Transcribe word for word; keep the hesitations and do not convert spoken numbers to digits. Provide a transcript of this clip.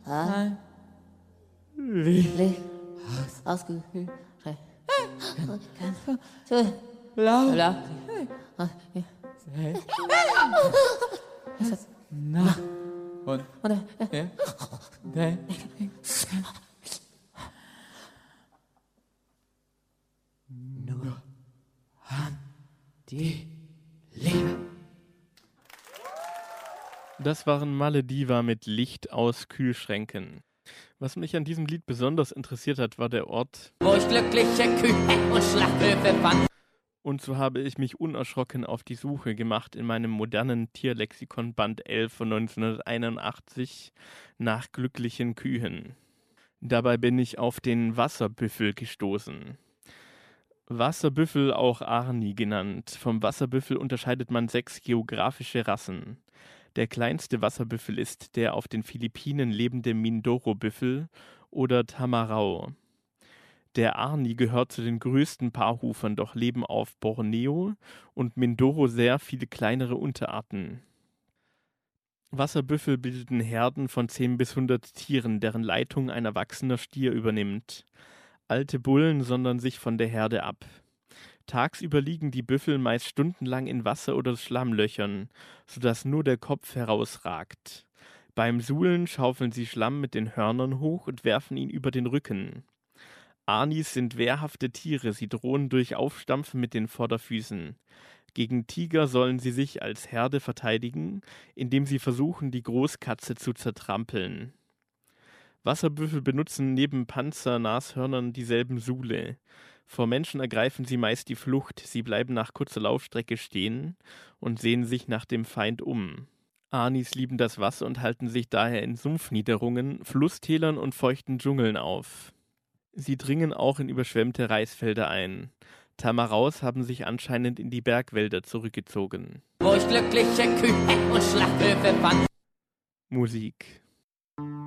Ein Licht ausgekühlt. Blau. Na. Und. Ja. Nur an die Liebe. Das waren Malediva mit Licht aus Kühlschränken. Was mich an diesem Lied besonders interessiert hat, war der Ort, wo ich glückliche Kühe und Schlachthöfe fand. Und so habe ich mich unerschrocken auf die Suche gemacht in meinem modernen Tierlexikon Band elf von neunzehnhunderteinundachtzig nach glücklichen Kühen. Dabei bin ich auf den Wasserbüffel gestoßen. Wasserbüffel, auch Arni genannt. Vom Wasserbüffel unterscheidet man sechs geografische Rassen. Der kleinste Wasserbüffel ist der auf den Philippinen lebende Mindoro-Büffel oder Tamarau. Der Arni gehört zu den größten Paarhufern, doch leben auf Borneo und Mindoro sehr viele kleinere Unterarten. Wasserbüffel bilden Herden von zehn bis hundert Tieren, deren Leitung ein erwachsener Stier übernimmt. Alte Bullen sondern sich von der Herde ab. Tagsüber liegen die Büffel meist stundenlang in Wasser- oder Schlammlöchern, sodass nur der Kopf herausragt. Beim Suhlen schaufeln sie Schlamm mit den Hörnern hoch und werfen ihn über den Rücken. Arnis sind wehrhafte Tiere, sie drohen durch Aufstampfen mit den Vorderfüßen. Gegen Tiger sollen sie sich als Herde verteidigen, indem sie versuchen, die Großkatze zu zertrampeln. Wasserbüffel benutzen neben Panzer-Nashörnern dieselben Suhle. Vor Menschen ergreifen sie meist die Flucht, sie bleiben nach kurzer Laufstrecke stehen und sehen sich nach dem Feind um. Arnis lieben das Wasser und halten sich daher in Sumpfniederungen, Flusstälern und feuchten Dschungeln auf. Sie dringen auch in überschwemmte Reisfelder ein. Tamaraus haben sich anscheinend in die Bergwälder zurückgezogen. Wo ich glückliche Kühe und Schlachthöfe fand. Musik.